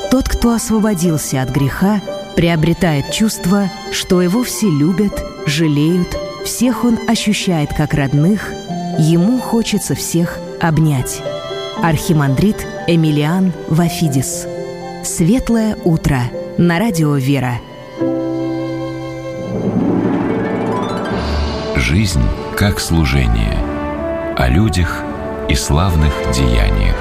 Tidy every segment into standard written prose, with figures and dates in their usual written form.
Тот, кто освободился от греха, приобретает чувство, что его все любят, жалеют, всех он ощущает как родных, ему хочется всех обнять. Архимандрит Эмилиан Вафидис. Светлое утро на радио «Вера». Жизнь как служение. О людях и славных деяниях.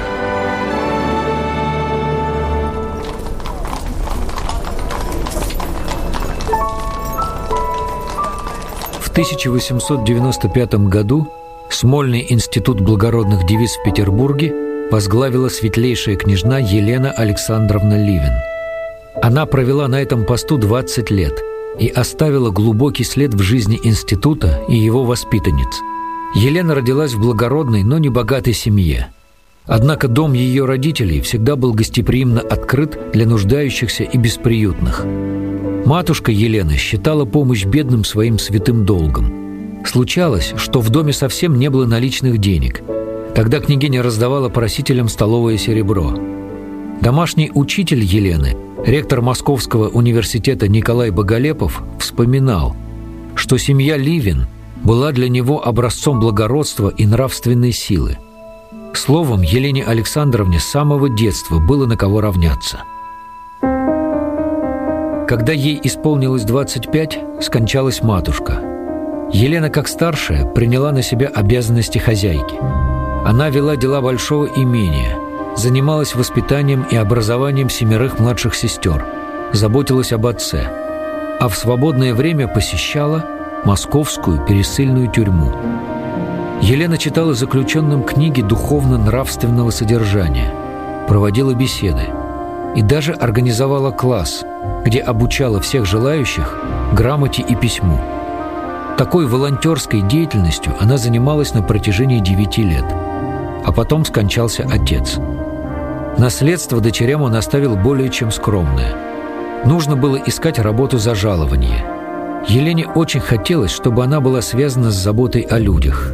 В 1895 году Смольный институт благородных девиц в Петербурге возглавила светлейшая княжна Елена Александровна Ливен. Она провела на этом посту 20 лет и оставила глубокий след в жизни института и его воспитанниц. Елена родилась в благородной, но небогатой семье. Однако дом ее родителей всегда был гостеприимно открыт для нуждающихся и бесприютных. Матушка Елена считала помощь бедным своим святым долгом. Случалось, что в доме совсем не было наличных денег. Тогда княгиня раздавала просителям столовое серебро. Домашний учитель Елены, ректор Московского университета Николай Боголепов, вспоминал, что семья Ливен была для него образцом благородства и нравственной силы. Словом, Елене Александровне с самого детства было на кого равняться. Когда ей исполнилось 25, скончалась матушка. Елена, как старшая, приняла на себя обязанности хозяйки. Она вела дела большого имения, занималась воспитанием и образованием 7 младших сестер, заботилась об отце, а в свободное время посещала Московскую пересыльную тюрьму. Елена читала заключенным книги духовно-нравственного содержания, проводила беседы и даже организовала класс, где обучала всех желающих грамоте и письму. Такой волонтерской деятельностью она занималась на протяжении 9 лет, а потом скончался отец. Наследство дочерям он оставил более чем скромное. Нужно было искать работу за жалование. Елене очень хотелось, чтобы она была связана с заботой о людях.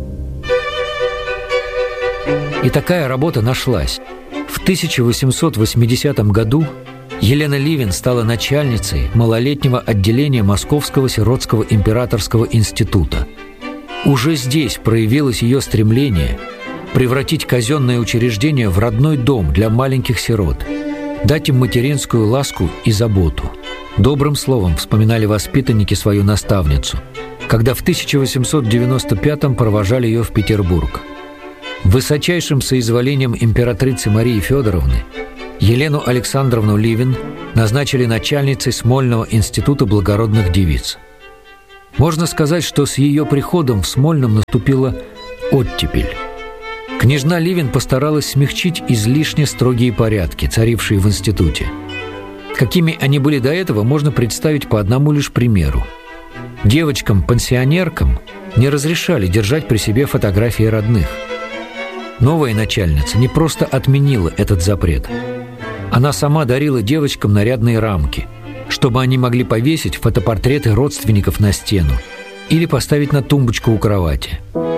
И такая работа нашлась. В 1880 году Елена Ливен стала начальницей малолетнего отделения Московского сиротского императорского института. Уже здесь проявилось ее стремление превратить казенное учреждение в родной дом для маленьких сирот, дать им материнскую ласку и заботу. Добрым словом вспоминали воспитанники свою наставницу, когда в 1895-м провожали ее в Петербург. Высочайшим соизволением императрицы Марии Федоровны Елену Александровну Ливен назначили начальницей Смольного института благородных девиц. Можно сказать, что с ее приходом в Смольном наступила оттепель. Княжна Ливен постаралась смягчить излишне строгие порядки, царившие в институте. Какими они были до этого, можно представить по одному лишь примеру. Девочкам-пансионеркам не разрешали держать при себе фотографии родных. Новая начальница не просто отменила этот запрет. Она сама дарила девочкам нарядные рамки, чтобы они могли повесить фотопортреты родственников на стену или поставить на тумбочку у кровати.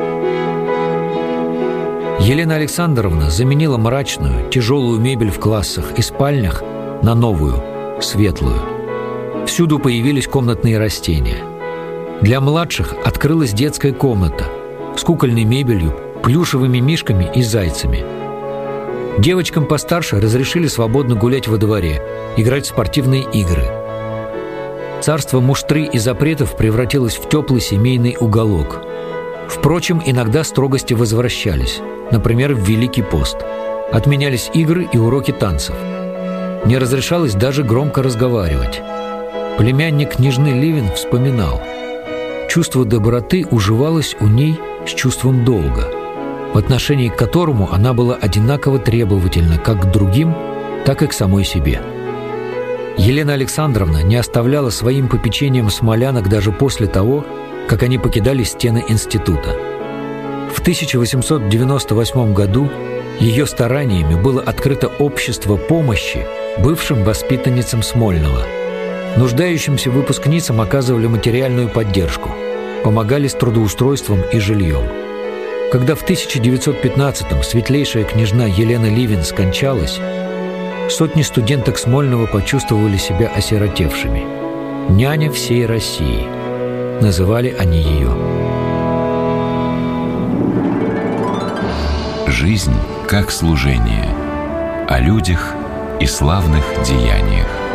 Елена Александровна заменила мрачную, тяжелую мебель в классах и спальнях на новую, светлую. Всюду появились комнатные растения. Для младших открылась детская комната с кукольной мебелью, плюшевыми мишками и зайцами. Девочкам постарше разрешили свободно гулять во дворе, играть в спортивные игры. Царство муштры и запретов превратилось в теплый семейный уголок. Впрочем, иногда строгости возвращались, например, в Великий пост. Отменялись игры и уроки танцев. Не разрешалось даже громко разговаривать. Племянник княжны Ливен вспоминал: чувство доброты уживалось у ней с чувством долга, в отношении к которому она была одинаково требовательна как к другим, так и к самой себе. Елена Александровна не оставляла своим попечением смолянок даже после того, как они покидали стены института. В 1898 году ее стараниями было открыто общество помощи бывшим воспитанницам Смольного. Нуждающимся выпускницам оказывали материальную поддержку, помогали с трудоустройством и жильем. Когда в 1915-м светлейшая княжна Елена Ливен скончалась, Сотни студенток Смольного почувствовали себя осиротевшими. «Няня всей России» – называли они ее. Жизнь как служение. О людях и славных деяниях.